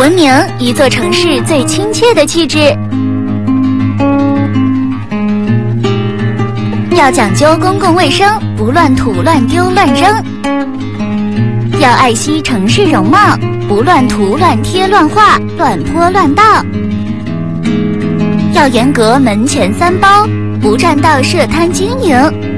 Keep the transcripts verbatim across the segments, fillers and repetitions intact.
文明，一座城市最亲切的气质。要讲究公共卫生，不乱吐、乱丢、乱扔。要爱惜城市容貌，不乱涂、乱贴、乱画、乱泼乱倒。要严格门前三包，不占道设摊经营。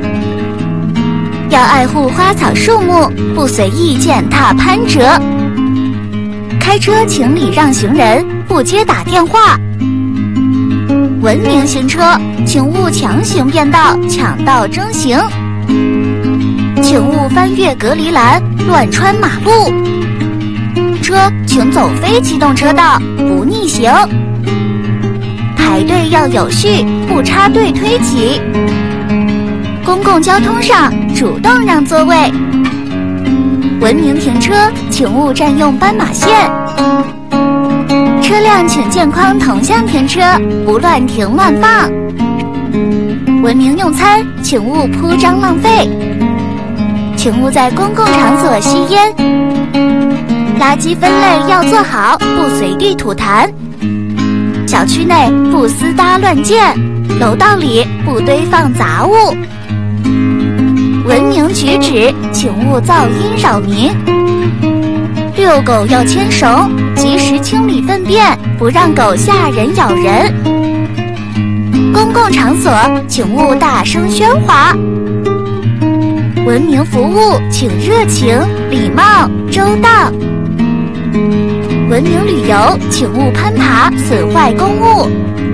要爱护花草树木，不随意践踏攀折。开车请礼让行人，不接打电话。文明行车，请勿强行变道、抢道争行。请勿翻越隔离栏，乱穿马路。车请走非机动车道，不逆行。排队要有序，不插队推挤。公共交通上主动让座位。文明停车，请勿占用斑马线。车辆请健康同向停车，不乱停乱放。文明用餐，请勿铺张浪费。请勿在公共场所吸烟。垃圾分类要做好，不随地吐痰。小区内不私搭乱建，楼道里不堆放杂物。文明举止，请勿噪音扰民。遛狗要牵绳，及时清理粪便，不让狗吓人咬人。公共场所请勿大声喧哗。文明服务请热情、礼貌、周到。文明旅游请勿攀爬，损坏公物。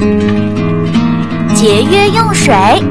节约用水。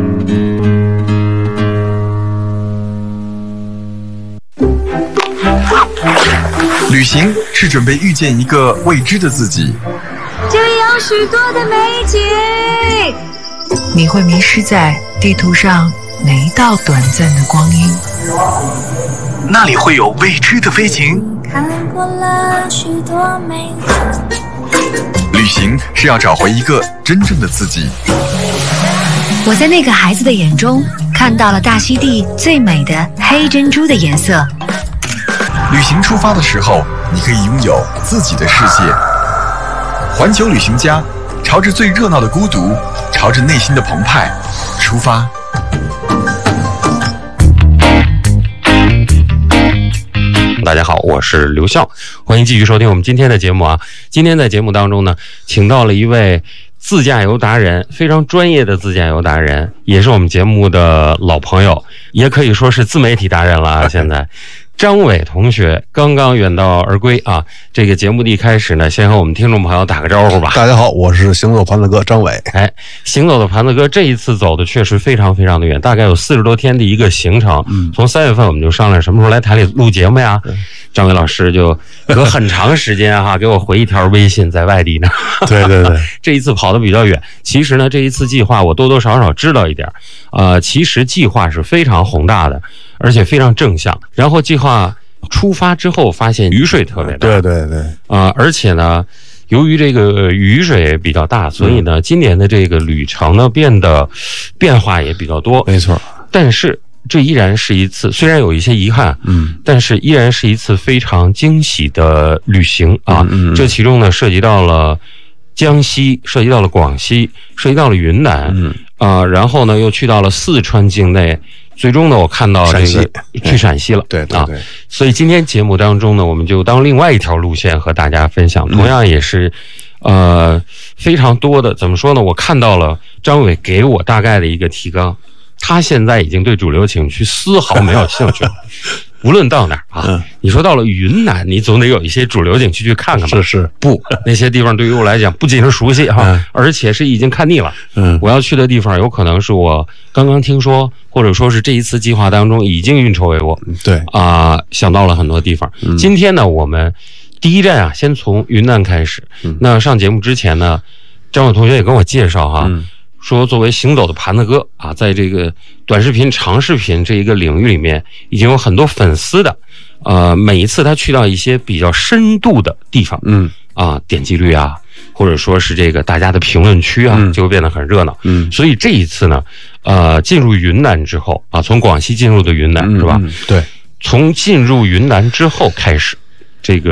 旅行是准备遇见一个未知的自己， 这里有许多的美景， 你会迷失在地图上哪一道短暂的光阴？ 那里会有未知的飞行。 看过了许多美旅行是要找回一个真正的自己。 我在那个孩子的眼中看到了大溪地最美的黑珍珠的颜色。 旅行出发的时候，你可以拥有自己的世界。环球旅行家，朝着最热闹的孤独，朝着内心的澎湃出发。 大家好，我是刘笑，欢迎继续收听我们今天的节目啊。今天在节目当中呢，请到了一位自驾游达人，非常专业的自驾游达人，也是我们节目的老朋友，也可以说是自媒体达人了啊。现在张伟同学刚刚远道而归啊！这个节目的一开始呢，先和我们听众朋友打个招呼吧。 大家好，我是行走盘子哥张伟。 哎，行走的盘子哥这一次走的确实非常非常的远，大概有四十多天的一个行程。嗯，从三月份我们就商量什么时候来台里录节目呀？张伟老师就隔很长时间哈、啊、给我回一条微信，在外地呢。 对对对， 这一次跑得比较远。其实呢，这一次计划我多多少少知道一点。呃，其实计划是非常宏大的，而且非常正向。然后计划出发之后，发现雨水特别大。 对对对， 啊、呃，而且呢，由于这个雨水比较大，所以呢，今年的这个旅程呢变得变化也比较多。 没错， 但是这依然是一次，虽然有一些遗憾，嗯，但是依然是一次非常惊喜的旅行啊。嗯嗯嗯，这其中呢，涉及到了江西，涉及到了广西，涉及到了云南，嗯啊、呃，然后呢，又去到了四川境内。最终呢，我看到这个去陕西了， 对对对， 啊，所以今天节目当中呢，我们就当另外一条路线和大家分享，同样也是，呃，非常多的怎么说呢？我看到了张伟给我大概的一个提纲，他现在已经对主流景区丝毫没有兴趣了。无论到哪儿啊、嗯，你说到了云南，你总得有一些主流景区去看看吧？ 是是， 不，那些地方对于我来讲不仅是熟悉哈、嗯，而且是已经看腻了。嗯，我要去的地方有可能是我刚刚听说，或者说是这一次计划当中已经运筹帷幄。 对啊、 呃，想到了很多地方。嗯、今天呢，我们第一站啊，先从云南开始。嗯、那上节目之前呢，张伟同学也跟我介绍哈。嗯，说作为行走的盘子哥啊，在这个短视频、长视频这一个领域里面，已经有很多粉丝的。呃，每一次他去到一些比较深度的地方，嗯啊，点击率啊，或者说是这个大家的评论区啊，嗯、就会变得很热闹。嗯，所以这一次呢，呃，进入云南之后啊，从广西进入的云南、嗯、是吧？ 嗯、对， 从进入云南之后开始，这个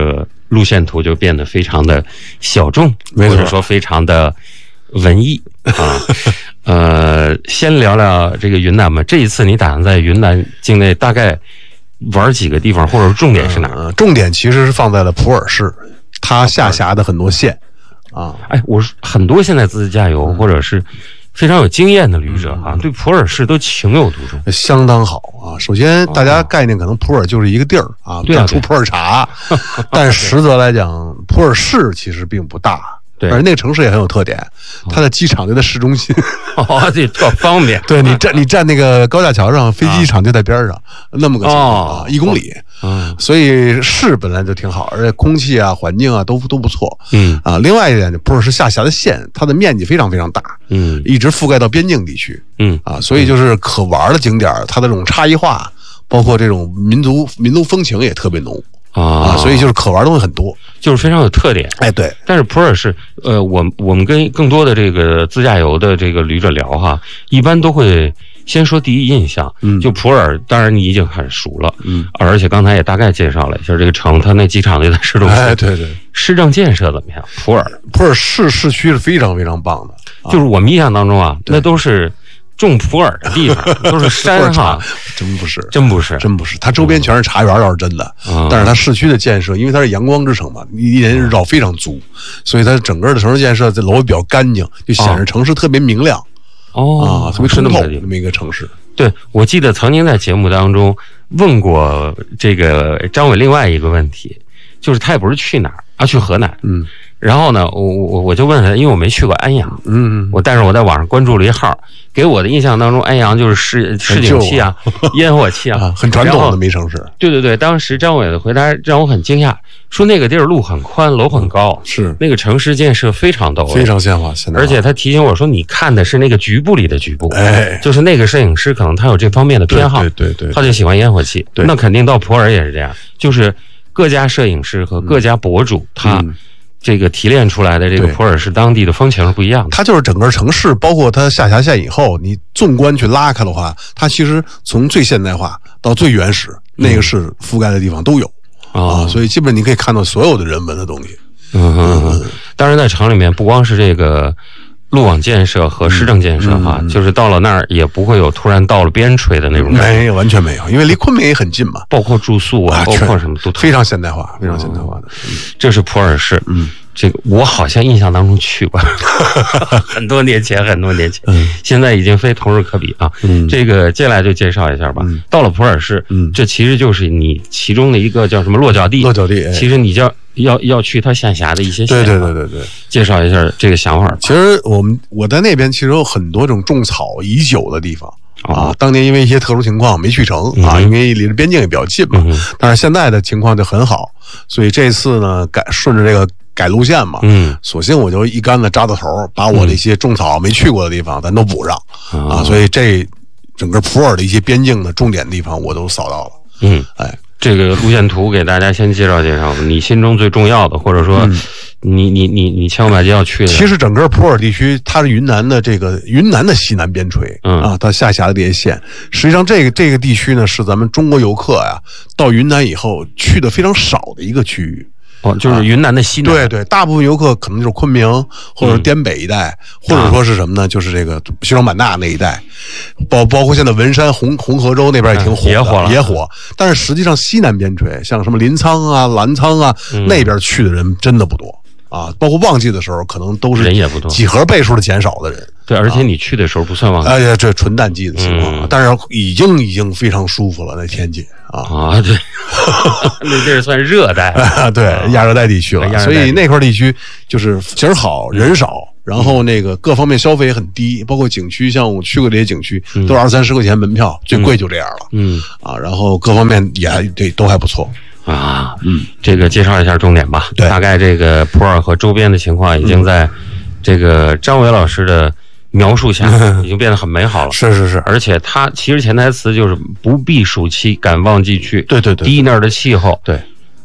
路线图就变得非常的小众， 没错或者说非常的文艺啊。呃，先聊聊这个云南吧。这一次你打算在云南境内大概玩几个地方，或者重点是哪儿？ 呃、重点其实是放在了普洱市，它下辖的很多县啊。 哎，我很多现在自驾游、嗯、或者是非常有经验的旅者啊，嗯、对普洱市都情有独钟， 相当好啊。首先，大家概念可能普洱就是一个地儿啊， 对啊， 出普洱茶，但实则来讲，普洱市其实并不大。 对， 而那个城市也很有特点，它的机场就在市中心， 哦，这特方便。 对你站你站那个高架桥上，飞机场就在边上，啊、那么个情况、啊，一公里。 嗯， 所以市本来就挺好，而且空气啊、环境啊都都不错。 嗯啊，另外一点，普洱市下辖的县，它的面积非常非常大， 嗯， 一直覆盖到边境地区。 嗯啊，所以就是可玩的景点，它的这种差异化，包括这种民族民族风情也特别浓。啊，所以就是可玩的东西很多， 就是非常有特点。 哎，对。 但是普洱市，呃，我我们跟更多的这个自驾游的这个旅者聊哈，一般都会先说第一印象。嗯，就普洱，当然你已经很熟了。嗯，而且刚才也大概介绍了一下这个城，它那机场就在市中心。 哎，对对。 市政建设怎么样？普洱， 普洱市市区是非常非常棒的。 啊、就是我们印象当中啊，那都是种普洱的地方，都是山哈。 真不是， 真不是， 真不是。它周边全是茶园，倒是真的。嗯、但是它市区的建设，因为它是阳光之城嘛，一年日照非常足，所以它整个的城市建设，这楼比较干净，就显示城市特别明亮。 哦， 啊，特别通透这么一个城市。 对，我记得曾经在节目当中问过这个张伟另外一个问题，就是他也不是去哪儿啊，去河南。嗯。然后呢，我我我就问他，因为我没去过安阳，嗯，我但是我在网上关注了一号，给我的印象当中，安阳就是市市井气啊，烟火气啊， 啊很传统的没城市。 对对对，当时张伟的回答让我很惊讶，说那个地儿路很宽，楼很高， 是那个城市建设非常到位， 非常现化，现在。 而且他提醒我说，你看的是那个局部里的局部， 哎， 就是那个摄影师可能他有这方面的偏好， 对对 对, 对， 他就喜欢烟火气， 对， 那肯定到普洱也是这样，就是各家摄影师和各家博主、嗯、他。嗯这个提炼出来的这个普洱市当地的风情是不一样的。 它就是整个城市，包括它下辖县以后，你纵观去拉开的话，它其实从最现代化到最原始，嗯、那个市覆盖的地方都有、哦、啊，所以基本你可以看到所有的人文的东西。 嗯哼哼，嗯，当然在城里面不光是这个路网建设和市政建设哈、嗯嗯，就是到了那儿也不会有突然到了边陲的那种感觉， 没有，完全没有，因为离昆明也很近嘛， 包括住宿啊，包括什么都非常现代化，非常现代化的。 嗯、这是普洱市，嗯，这个我好像印象当中去过，很多年前，很多年前，嗯，现在已经非同日可比啊。嗯，这个接下来就介绍一下吧。嗯、到了普洱市，嗯，这其实就是你其中的一个叫什么落脚地， 落脚地，哎、 其实你叫。要要去它下辖的一些县， 对对对对对， 介绍一下这个想法。 其实我们我在那边其实有很多种种草已久的地方、哦、啊。当年因为一些特殊情况没去成、嗯、啊，因为离着边境也比较近嘛。嗯、但是现在的情况就很好，所以这次呢改顺着这个改路线嘛，嗯，索性我就一竿子扎到头，把我的一些种草没去过的地方咱都补上、嗯、啊。所以这整个普洱的一些边境的重点地方我都扫到了。嗯，哎。 这个路线图给大家先介绍介绍，你心中最重要的，或者说你你你你千万要去的。 其实整个普洱地区，它是云南的这个云南的西南边陲，嗯啊，它下辖的这些县，实际上这个这个地区呢，是咱们中国游客呀到云南以后去的非常少的一个区域。 哦，就是云南的西南、 啊，对对，大部分游客可能就是昆明或者是滇北一带、嗯，或者说是什么呢？就是这个西双版纳那一带，包包括现在文山红红河州那边也挺火的， 也火了， 也火。但是实际上西南边陲，像什么临沧啊、澜沧啊、嗯，那边去的人真的不多啊。包括旺季的时候，可能都是人也不多， 几何倍数的减少的人。 对，而且你去的时候不算旺季， 哎呀，这纯淡季的情况、嗯，但是已经已经非常舒服了，那天气啊啊，对，那地儿算热带啊，对，亚热带地区了，所以那块地区就是景儿好，人少，然后那个各方面消费也很低，包括景区，像我去过这些景区，嗯、都是二三十块钱门票，最贵就这样了，嗯啊，然后各方面也这都还不错。 啊，嗯，这个介绍一下重点吧。对，大概这个普洱和周边的情况已经在这个张伟老师的描述下已经变得很美好了。 是是是， 而且他其实潜台词就是不避暑期，赶旺季去。 对对对， 第一那儿的气候， 对，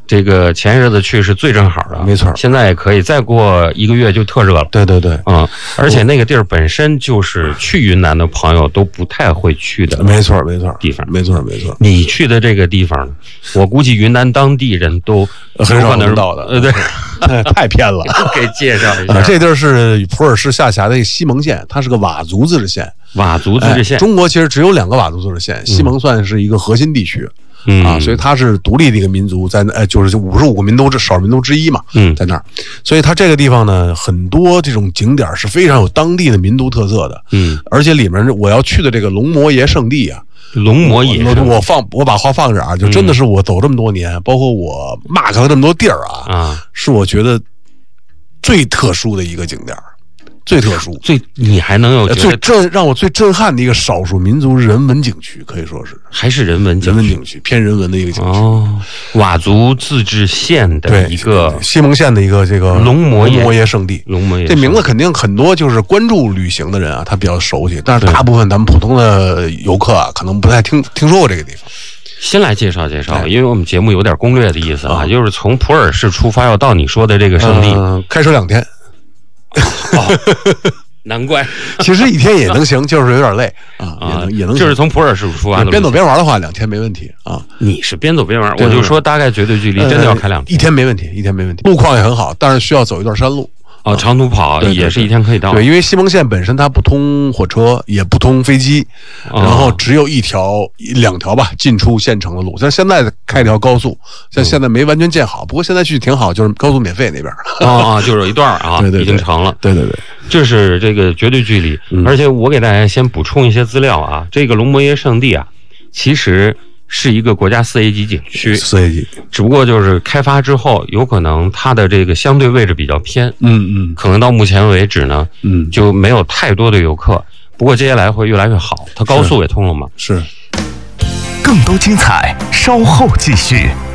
这个前日子去是最正好的， 没错。 现在也可以，再过一个月就特热了。 对对对， 嗯，而且那个地儿本身就是去云南的朋友都不太会去的， 没错没错地方， 没错没错。 你去的这个地方，我估计云南当地人都很少能到的， 呃，对， 太偏了。 给介绍一下， 啊、这地儿是普洱市下辖的西蒙县，它是个佤族自治县。 佤族自治县、 哎，中国其实只有两个佤族自治县，西蒙算是一个核心地区。 嗯啊，所以它是独立的一个民族，在呃，就是五十五个民族之少数民族之一嘛， 嗯， 在那儿，所以它这个地方呢，很多这种景点是非常有当地的民族特色的， 嗯， 而且里面我要去的这个龙摩耶圣地啊， 龙摩耶， 我我放我把话放这儿啊，就真的是我走这么多年，嗯、包括我 mark 了这么多地儿啊， 啊， 是我觉得最特殊的一个景点。最特殊， 最你还能有最震让我最震撼的一个少数民族人文景区，可以说是还是人文人文景区，偏人文的一个景区。 哦，佤族自治县的一个西蒙县的一个这个龙摩耶龙摩耶圣地。 龙摩耶这名字肯定很多就是关注旅行的人啊，他比较熟悉，但是大部分咱们普通的游客啊，可能不太听听说过这个地方。 先来介绍介绍，因为我们节目有点攻略的意思啊，就是从普洱市出发要到你说的这个圣地， 呃、开车两天。 哦，难怪， 其实一天也能行，就是有点累啊，也能也能行。 就是从普洱市出发的， 边走边玩的话，两天没问题啊。 你是边走边玩，我就说大概绝对距离真的要开两天， 一天没问题，一天没问题。路况也很好，但是需要走一段山路。 哦，长途跑也是一天可以到。 对，因为西蒙县本身它不通火车，也不通飞机，然后只有一条、两条吧进出县城的路。像现在开一条高速，像现在没完全建好，不过现在去挺好，就是高速免费那边。 啊啊，就是有一段啊， 对对， 已经成了。 对对对， 这是这个绝对距离。而且我给大家先补充一些资料啊，这个龙摩耶圣地啊，其实是一个国家四 A 级景区， 四 A 级， 只不过就是开发之后，有可能它的这个相对位置比较偏， 嗯嗯， 可能到目前为止呢， 嗯， 就没有太多的游客。不过接下来会越来越好，它高速也通了嘛， 是。 更多精彩，稍后继续。